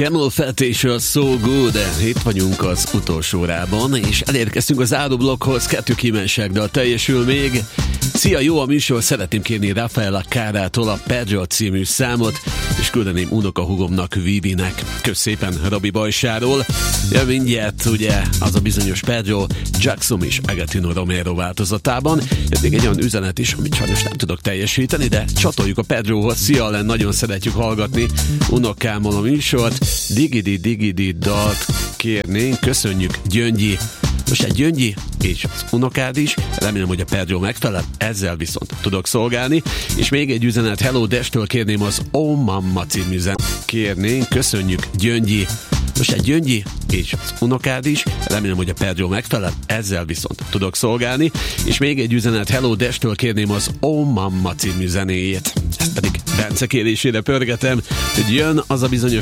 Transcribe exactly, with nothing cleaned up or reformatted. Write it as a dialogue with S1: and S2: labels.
S1: Camel Fat és a So Good. Itt vagyunk az utolsó órában, és elérkeztünk az záróblokkhoz. Kettő kívánságdal teljesül még. Szia, jó a műsor, szeretném kérni Rafaela Kárától a Pedro című számot, és küldeném unokahúgomnak, Vivinek. Kösz szépen Robi Bajsáról. Ja, mindjárt ugye az a bizonyos Pedro, Jackson és Agatino Romero változatában. Ez még egy olyan üzenet is, amit sajnos nem tudok teljesíteni, de csatoljuk a Pedrohoz. Szia, Len, nagyon szeretjük hallgatni unokámmal a műsort. Digidi digidi dalt kérnénk, köszönjük, Gyöngyi. Most egy Gyöngyi és az unokád is, remélem, hogy a Pedro megfelel, ezzel viszont tudok szolgálni. És még egy üzenet, Hello Destől kérném az Oh Mamma című zenét. Kérnénk, köszönjük, Gyöngyi. Most egy Gyöngyi és az unokád is, remélem, hogy a Pedro megfelel, ezzel viszont tudok szolgálni. És még egy üzenet, Hello Destől kérném az Oh Mamma című zenéjét. Ezt pedig Bence kérésére pörgetem, hogy jön az a bizonyos